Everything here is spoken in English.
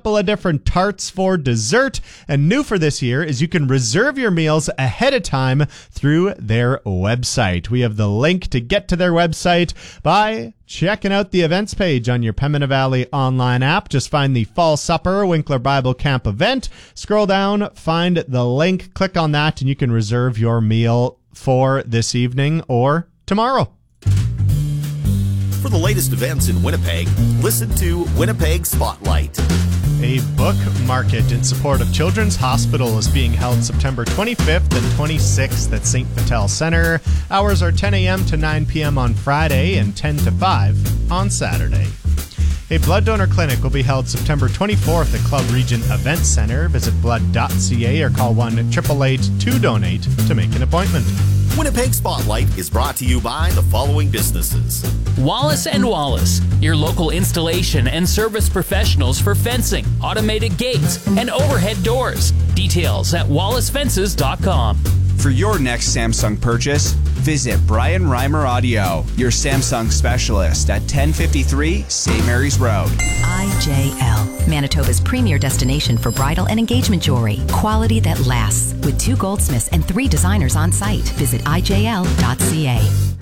couple of different tarts for dessert. And new for this year is you can reserve your meals ahead of time through their website. We have the link to get to their website by checking out the events page on your Pembina Valley online app. Just find the Fall Supper Winkler Bible Camp event. Scroll down, find the link, click on that, and you can reserve your meal for this evening or tomorrow. For the latest events in Winnipeg, listen to Winnipeg Spotlight. A book market in support of Children's Hospital is being held September 25th and 26th at St. Vital Centre. Hours are 10 a.m. to 9 p.m. on Friday and 10 to 5 on Saturday. A blood donor clinic will be held September 24th at Club Regent Event Centre. Visit blood.ca or call 1-888-2DONATE to make an appointment. Winnipeg Spotlight is brought to you by the following businesses. Wallace & Wallace, your local installation and service professionals for fencing, automated gates, and overhead doors. Details at wallacefences.com. For your next Samsung purchase, visit Brian Reimer Audio, your Samsung specialist at 1053 St. Mary's Road. IJL, Manitoba's premier destination for bridal and engagement jewelry. Quality that lasts. With 2 goldsmiths and 3 designers on site. Visit IJL.ca.